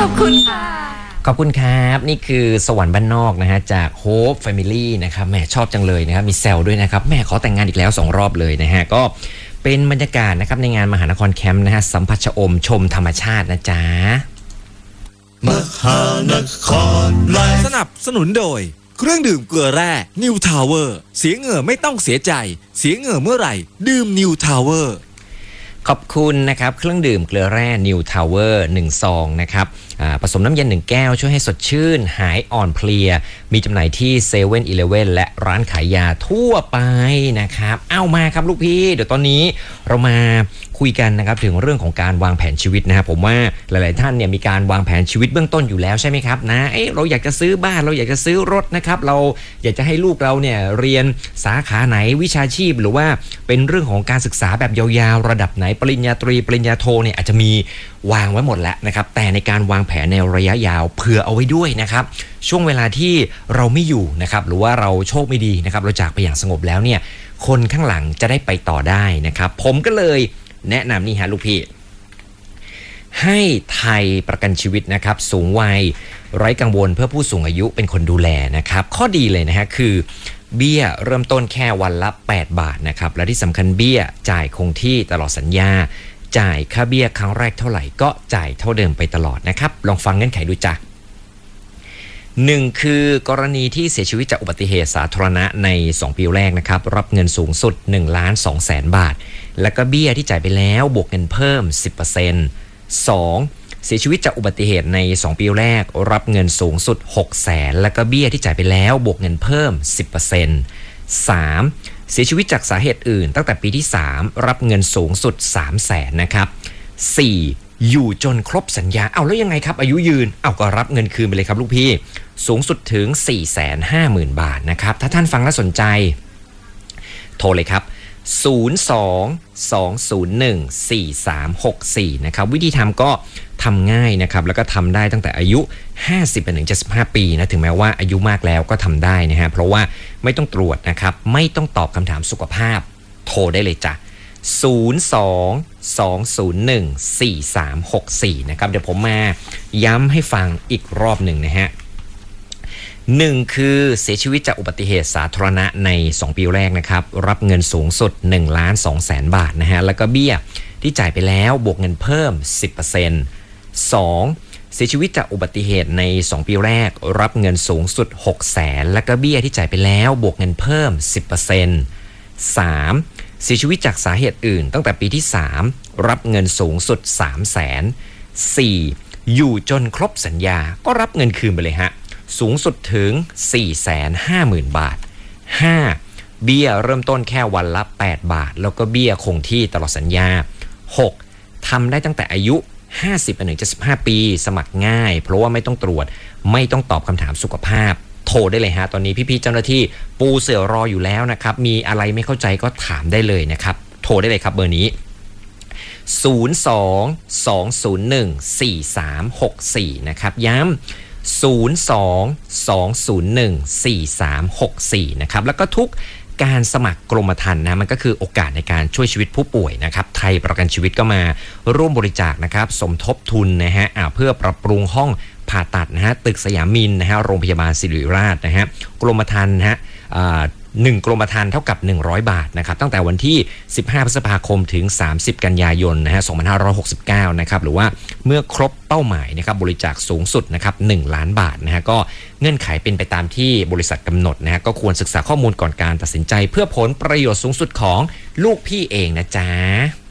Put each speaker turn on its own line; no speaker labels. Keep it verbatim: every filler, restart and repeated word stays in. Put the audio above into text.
อบคุณค่ะ
ขอบคุณครับนี่คือสวรรค์บ้านนอกนะฮะจาก Hope Family นะครับแม่ชอบจังเลยนะครับมีแซวด้วยนะครับแม่ขอแต่งงานอีกแล้วสองรอบเลยนะฮะก็เป็นบรรยากาศนะครับในงานมหานครแคมป์นะฮะสัมผัสชมชมธรรมชาตินะจ๊ะ
มหานครไลฟ์สนับสนุนโดยเครื่องดื่มเกลือแร่ New Tower เสียเหงื่อไม่ต้องเสียใจเสียเหงื่อเมื่อไหร่ดื่ม New Tower
ขอบคุณนะครับเครื่องดื่มเกลือแร่ New Tower หนึ่งซองนะครับผสมน้ำเย็นหนึ่งแก้วช่วยให้สดชื่นหายอ่อนเพลียมีจำหน่ายที่เซเว่นอีเลฟเว่นและร้านขายยาทั่วไปนะครับเอามาครับลูกพี่เดี๋ยวตอนนี้เรามาคุยกันนะครับถึงเรื่องของการวางแผนชีวิตนะครับผมว่าหลายๆท่านเนี่ยมีการวางแผนชีวิตเบื้องต้นอยู่แล้วใช่ไหมครับนะเอ้เราอยากจะซื้อบ้านเราอยากจะซื้อรถนะครับเราอยากจะให้ลูกเราเนี่ยเรียนสาขาไหนวิชาชีพหรือว่าเป็นเรื่องของการศึกษาแบบยาวๆระดับไหนปริญญาตรีปริญญาโทเนี่ยอาจจะมีวางไว้หมดแล้วนะครับแต่ในการวางแผนในระยะยาวเผื่อเอาไว้ด้วยนะครับช่วงเวลาที่เราไม่อยู่นะครับหรือว่าเราโชคไม่ดีนะครับเราจากไปอย่างสงบแล้วเนี่ยคนข้างหลังจะได้ไปต่อได้นะครับผมก็เลยแนะนำนี่ฮะลูกพี่ให้ไทยประกันชีวิตนะครับสูงวัยไร้กังวลเพื่อผู้สูงอายุเป็นคนดูแลนะครับข้อดีเลยนะฮะคือเบี้ยเริ่มต้นแค่วันละแปดบาทนะครับและที่สำคัญเบี้ยจ่ายคงที่ตลอดสัญญาจ่ายค่าเบี้ยครั้งแรกเท่าไหร่ก็จ่ายเท่าเดิมไปตลอดนะครับลองฟังเงื่อนไขดูจ้ะหนึ่งคือกรณีที่เสียชีวิตจากอุบัติเหตุสาธารณะในสองปีแรกนะครับรับเงินสูงสุดหนึ่งล้านสองแสนบาทแล้วก็เบี้ยที่จ่ายไปแล้วบวกเงินเพิ่ม สิบเปอร์เซ็นต์ สองเสียชีวิตจากอุบัติเหตุในสองปีแรกรับเงินสูงสุดหกแสนแล้วก็เบี้ยที่จ่ายไปแล้วบวกเงินเพิ่ม สิบเปอร์เซ็นต์ สามเสียชีวิตจากสาเหตุอื่นตั้งแต่ปีที่สามรับเงินสูงสุดสามแสนนะครับสี่อยู่จนครบสัญญาเอาแล้วยังไงครับอายุยืนเอาก็รับเงินคืนไปเลยครับลูกพี่สูงสุดถึง สี่แสนห้าหมื่น บาทนะครับถ้าท่านฟังแล้วสนใจโทรเลยครับศูนย์ สอง สอง ศูนย์ หนึ่ง สี่ สาม หก สี่นะครับวิธีทำก็ทำง่ายนะครับแล้วก็ทำได้ตั้งแต่อายุห้าสิบไปถึงเจ็ดสิบห้าปีนะถึงแม้ว่าอายุมากแล้วก็ทำได้นะฮะเพราะว่าไม่ต้องตรวจนะครับไม่ต้องตอบคำถามสุขภาพโทรได้เลยจ้ะศูนย์ สอง สอง ศูนย์ หนึ่ง สี่ สาม หก สี่นะครับเดี๋ยวผมมาย้ำให้ฟังอีกรอบหนึ่งนะฮะหนึ่งคือเสียชีวิตจากอุบัติเหตุสาธารณะในสองปีแรกนะครับรับเงินสูงสุดหนึ่งล้านสองแสนบาทนะฮะแล้วก็เบี้ยที่จ่ายไปแล้วบวกเงินเพิ่ม สิบเปอร์เซ็นต์ สองเสียชีวิตจากอุบัติเหตุในสองปีแรกรับเงินสูงสุดหกแสนแล้วก็เบี้ยที่จ่ายไปแล้วบวกเงินเพิ่ม สิบเปอร์เซ็นต์ สามเสียชีวิตจากสาเหตุอื่นตั้งแต่ปีที่สามรับเงินสูงสุดสามแสน สี่อยู่จนครบสัญญาก็รับเงินคืนไปเลยฮะสูงสุดถึง สี่แสนห้าหมื่น บาท ห้าเบี้ยเริ่มต้นแค่วันละแปดบาทแล้วก็เบี้ยคงที่ตลอดสัญญา หกทำได้ตั้งแต่อายุห้าสิบไปถึงเจ็ดสิบห้าปีสมัครง่ายเพราะว่าไม่ต้องตรวจไม่ต้องตอบคำถามสุขภาพโทรได้เลยฮะตอนนี้พี่ๆเจ้าหน้าที่ปูเสือรออยู่แล้วนะครับมีอะไรไม่เข้าใจก็ถามได้เลยนะครับโทรได้เลยครับเบอร์นี้ศูนย์ สอง สอง ศูนย์ หนึ่ง สี่ สาม หก สี่นะครับย้ำศูนย์ สอง สอง ศูนย์ หนึ่ง สี่ สาม หก สี่นะครับแล้วก็ทุกการสมัครกรมธรรม์นะมันก็คือโอกาสในการช่วยชีวิตผู้ป่วยนะครับไทยประกันชีวิตก็มาร่วมบริจาคนะครับสมทบทุนนะฮะเพื่อปรับปรุงห้องผ่าตัดนะฮะตึกสยามมินนะฮะโรงพยาบาลศิริราชนะฮะกรมธรรม์นะฮะหนึ่งกรมธรรม์เท่ากับหนึ่งร้อยบาทนะครับตั้งแต่วันที่สิบห้าพฤษภาคมถึงสามสิบกันยายนนะฮะสองพันห้าร้อยหกสิบเก้านะครับหรือว่าเมื่อครบเป้าหมายนะครับบริจาคสูงสุดนะครับหนึ่งล้านบาทนะฮะก็เงื่อนไขเป็นไปตามที่บริษัทกำหนดนะฮะก็ควรศึกษาข้อมูลก่อนการตัดสินใจเพื่อผลประโยชน์สูงสุดของลูกพี่เองนะจ๊ะ